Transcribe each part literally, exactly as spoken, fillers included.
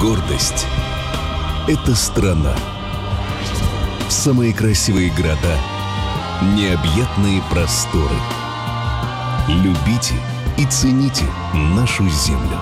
Гордость – это страна. Самые красивые города, необъятные просторы. Любите и цените нашу землю.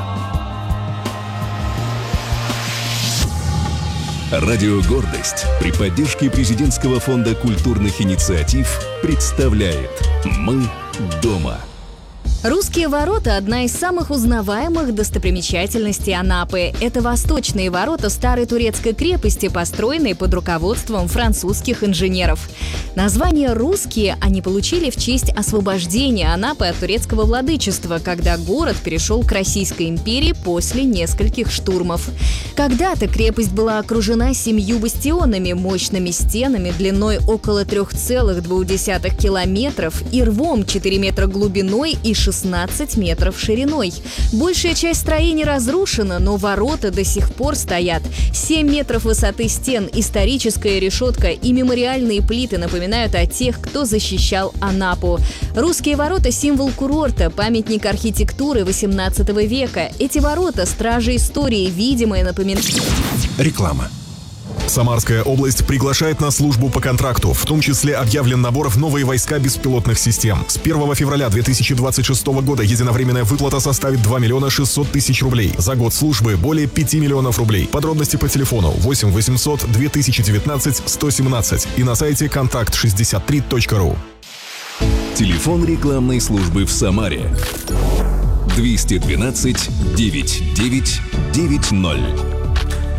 Радио «Гордость» при поддержке Президентского фонда культурных инициатив представляет «Мы дома». Русские ворота – одна из самых узнаваемых достопримечательностей Анапы. Это восточные ворота старой турецкой крепости, построенные под руководством французских инженеров. Название «Русские» они получили в честь освобождения Анапы от турецкого владычества, когда город перешел к Российской империи после нескольких штурмов. Когда-то крепость была окружена семью бастионами, мощными стенами длиной около трех целых двух десятых километров и рвом четыре метра глубиной и шестнадцать метров шириной. Большая часть строений разрушена, но ворота до сих пор стоят. семь метров высоты стен, историческая решетка и мемориальные плиты напоминают о тех, кто защищал Анапу. Русские ворота – символ курорта, памятник архитектуры восемнадцатого века. Эти ворота – стражи истории, видимое напоминание. Реклама. Самарская область приглашает на службу по контракту. В том числе объявлен набор в новые войска беспилотных систем. С первого февраля две тысячи двадцать шестого года единовременная выплата составит два миллиона шестьсот тысяч рублей. За год службы более пяти миллионов рублей. Подробности по телефону восемь восемьсот две тысячи девятнадцать сто семнадцать и на сайте контакт шестьдесят три точка ру. Телефон рекламной службы в Самаре двести двенадцать девятьсот девять девять ноль.